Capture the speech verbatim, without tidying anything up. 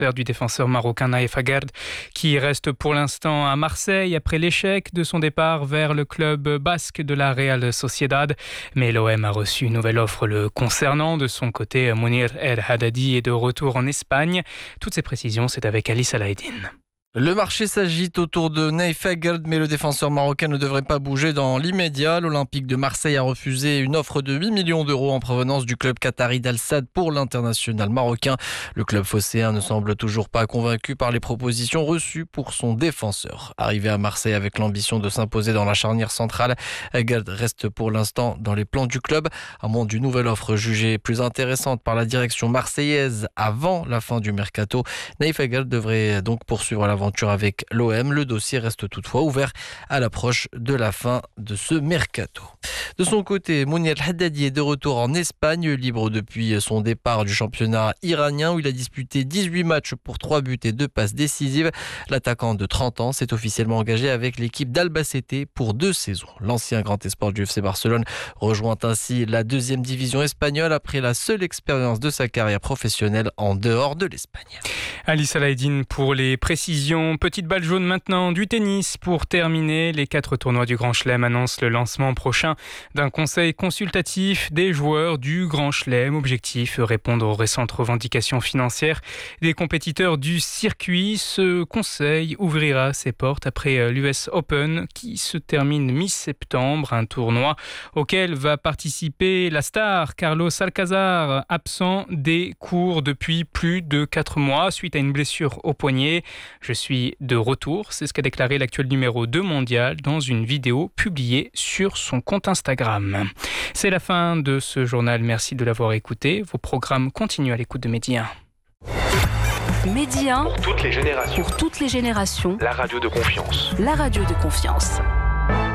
transfert du défenseur marocain Naïf Aguerd, qui reste pour l'instant à Marseille après l'échec de son départ vers le club basque de la Real Sociedad. Mais l'O M a reçu une nouvelle offre le concernant. De son côté, Mounir El Haddadi est de retour en Espagne. Toutes ces précisions, c'est avec Alice Alaeddine. Le marché s'agite autour de Naïf Aguerd, mais le défenseur marocain ne devrait pas bouger dans l'immédiat. L'Olympique de Marseille a refusé une offre de huit millions d'euros en provenance du club qatari d'Al Sadd pour l'international marocain. Le club phocéen ne semble toujours pas convaincu par les propositions reçues pour son défenseur. Arrivé à Marseille avec l'ambition de s'imposer dans la charnière centrale, Aguerd reste pour l'instant dans les plans du club. À moins d'une nouvelle offre jugée plus intéressante par la direction marseillaise avant la fin du mercato, Naïf Aguerd devrait donc poursuivre la aventure avec l'O M. Le dossier reste toutefois ouvert à l'approche de la fin de ce mercato. De son côté, Mounir El Haddadi est de retour en Espagne, libre depuis son départ du championnat iranien où il a disputé dix-huit matchs pour trois buts et deux passes décisives. L'attaquant de trente ans s'est officiellement engagé avec l'équipe d'Albacete pour deux saisons. L'ancien grand espoir du F C Barcelone rejoint ainsi la deuxième division espagnole après la seule expérience de sa carrière professionnelle en dehors de l'Espagne. Alice Alaeddine pour les précisions. Petite balle jaune maintenant du tennis. Pour terminer, les quatre tournois du Grand Chelem annoncent le lancement prochain d'un conseil consultatif des joueurs du Grand Chelem. Objectif, répondre aux récentes revendications financières des compétiteurs du circuit. Ce conseil ouvrira ses portes après l'U S Open qui se termine mi-septembre. Un tournoi auquel va participer la star Carlos Alcaraz, absent des cours depuis plus de quatre mois suite à une blessure au poignet. Je suis de retour, c'est ce qu'a déclaré l'actuel numéro deux mondial dans une vidéo publiée sur son compte Instagram. C'est la fin de ce journal, merci de l'avoir écouté. Vos programmes continuent à l'écoute de Medi un. Medi un, pour toutes les générations. Pour toutes les générations. La radio de confiance. La radio de confiance.